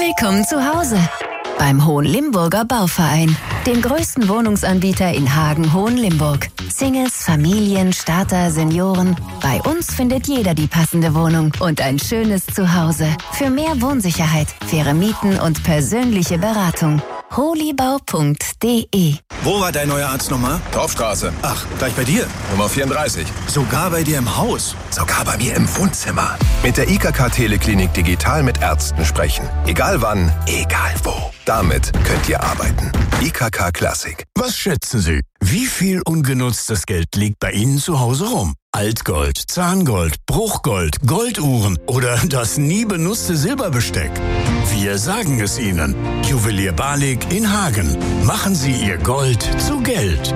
Willkommen zu Hause beim Hohenlimburger Bauverein, dem größten Wohnungsanbieter in Hagen-Hohenlimburg. Singles, Familien, Starter, Senioren. Bei uns findet jeder die passende Wohnung und ein schönes Zuhause. Für mehr Wohnsicherheit, faire Mieten und persönliche Beratung. holibau.de. Wo war dein neuer Arzt nochmal? Dorfstraße. Ach, gleich bei dir? Nummer 34. Sogar bei dir im Haus? Sogar bei mir im Wohnzimmer. Mit der IKK Teleklinik digital mit Ärzten sprechen. Egal wann, egal wo. Damit könnt ihr arbeiten. IKK Klassik. Was schätzen Sie? Wie viel ungenutztes Geld liegt bei Ihnen zu Hause rum? Altgold, Zahngold, Bruchgold, Golduhren oder das nie benutzte Silberbesteck? Wir sagen es Ihnen. Juwelier Balik in Hagen. Machen Sie Ihr Gold zu Geld.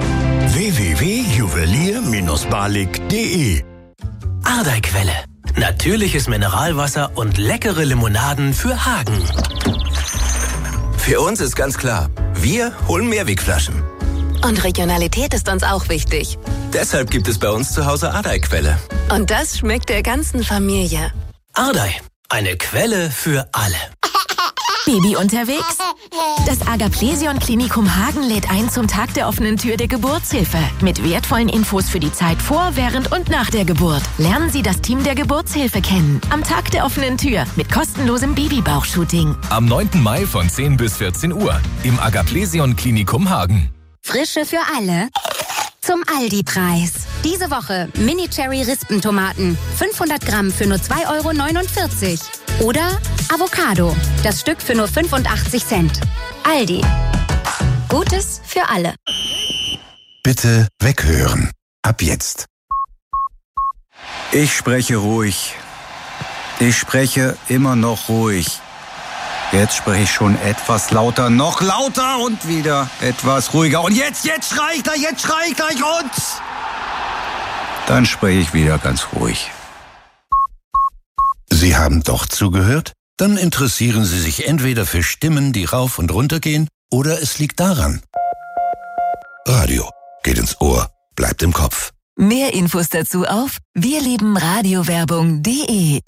www.juwelier-balik.de. Ardeiquelle. Natürliches Mineralwasser und leckere Limonaden für Hagen. Für uns ist ganz klar, wir holen Mehrwegflaschen. Und Regionalität ist uns auch wichtig. Deshalb gibt es bei uns zu Hause Ardei-Quelle. Und das schmeckt der ganzen Familie. Ardei, eine Quelle für alle. Baby unterwegs? Das Agaplesion Klinikum Hagen lädt ein zum Tag der offenen Tür der Geburtshilfe. Mit wertvollen Infos für die Zeit vor, während und nach der Geburt. Lernen Sie das Team der Geburtshilfe kennen. Am Tag der offenen Tür mit kostenlosem Babybauchshooting. Am 9. Mai von 10 bis 14 Uhr im Agaplesion Klinikum Hagen. Frische für alle zum Aldi-Preis. Diese Woche Mini-Cherry-Rispentomaten. 500 Gramm für nur 2,49 €. Oder Avocado. Das Stück für nur 85 Cent. Aldi. Gutes für alle. Bitte weghören. Ab jetzt. Ich spreche ruhig. Ich spreche immer noch ruhig. Jetzt spreche ich schon etwas lauter, noch lauter und wieder etwas ruhiger. Und jetzt schrei ich gleich und... Dann spreche ich wieder ganz ruhig. Sie haben doch zugehört? Dann interessieren Sie sich entweder für Stimmen, die rauf und runter gehen, oder es liegt daran. Radio geht ins Ohr, bleibt im Kopf. Mehr Infos dazu auf wirlebenradiowerbung.de.